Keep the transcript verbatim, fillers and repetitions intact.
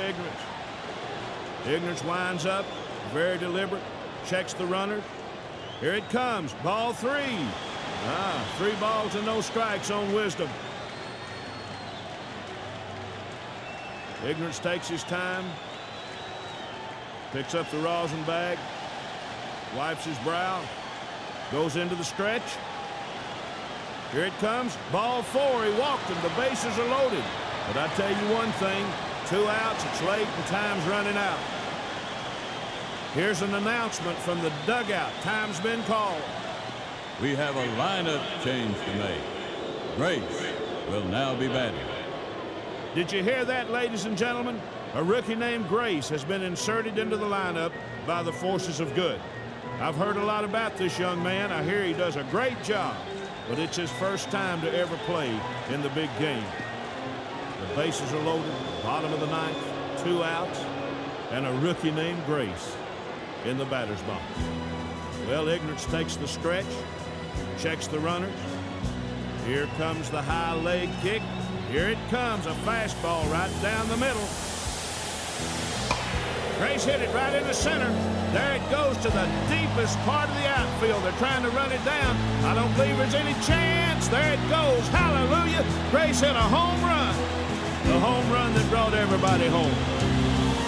Ignorance. Ignorance winds up, very deliberate, checks the runner. Here it comes, ball three. Ah, three balls and no strikes on Wisdom. Ignorance takes his time, picks up the rosin bag, wipes his brow, goes into the stretch. Here it comes, ball four. He walked him. The bases are loaded. But I tell you one thing, two outs, it's late, and time's running out. Here's an announcement from the dugout. Time's been called. We have a lineup change to make. Grace will now be batting. Did you hear that, ladies and gentlemen? A rookie named Grace has been inserted into the lineup by the forces of good. I've heard a lot about this young man. I hear he does a great job, but it's his first time to ever play in the big game. The bases are loaded, bottom of the ninth, two outs, and a rookie named Grace in the batter's box. Well, Ignorance takes the stretch, checks the runners. Here comes the high leg kick. Here it comes, a fastball right down the middle. Grace hit it right in the center. There it goes to the deepest part of the outfield. They're trying to run it down. I don't believe there's any chance. There it goes. Hallelujah. Grace hit a home run. The home run that brought everybody home.